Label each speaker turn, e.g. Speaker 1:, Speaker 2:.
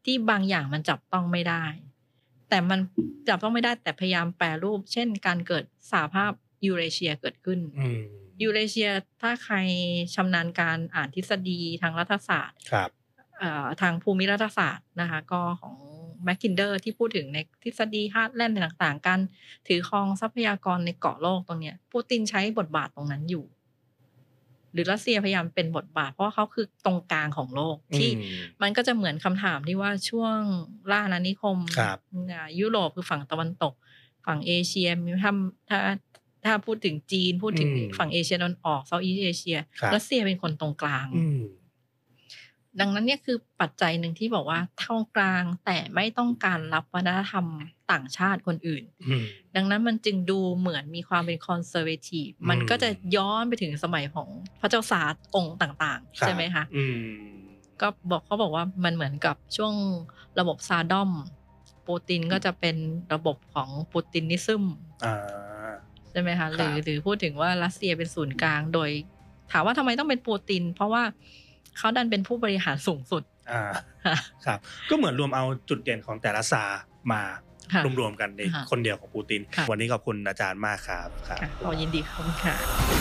Speaker 1: ที่บางอย่างมันจับต้องไม่ได้แต่มันจับต้องไม่ได้แต่พยายามแปรรูปเช่นการเกิดสหภาพยูเรเชียเกิดขึ้นยูเรเชียถ้าใครชำนาญการอ่านทฤษฎีทางรัฐศาสตร์
Speaker 2: ครับ
Speaker 1: ทางภูมิรัฐศาสตร์นะคะก็ของแมคคินเดอร์ที่พูดถึงในทฤษฎีฮาร์ทแลนด์ต่างๆการถือครองทรัพยากรในเกาะโลกตรงเนี้ยปูตินใช้บทบาทตรงนั้นอยู่หรือรัสเซียพยายามเป็นบทบาทเพราะว่าเขาคือตรงกลางของโลกที่มันก็จะเหมือนคำถามที่ว่าช่วงล่าอาณานิคมยุโรปคือฝั่งตะวันตกฝั่งเอเชียถ้าพูดถึงจีนพูดถึงฝั่งเอเชียตะวันออกเซาท์อีสต์เอเชียรัสเซียเป็นคนตรงกลางดังนั้นเนี่ยคือปัจจัยหนึ่งที่บอกว่าเท่ากลางแต่ไม่ต้องการรับวัฒนธรรมต่างชาติคนอื่นดังนั้นมันจึงดูเหมือนมีความเป็นคอนเซอร์เวทีฟมันก็จะย้อนไปถึงสมัยของพระเจ้าซาร์องค์ต่างๆใช่ไหมคะก็เขาบอกว่ามันเหมือนกับช่วงระบบซาดอมปูตินก็จะเป็นระบบของปูตินิซึมใช่ไหมคะหรือพูดถึงว่ารัสเซียเป็นศูนย์กลางโดยถามว่าทำไมต้องเป็นปูตินเพราะว่าเขาดันเป็นผู้บริหารสูงสุด
Speaker 2: ครับก็เหมือนรวมเอาจุดเด่นของแต่ละซามารวมๆกันในคนเดียวของปูตินวันนี้ขอบคุณอาจารย์มากครับ
Speaker 1: ขอยินดีครับค่ะ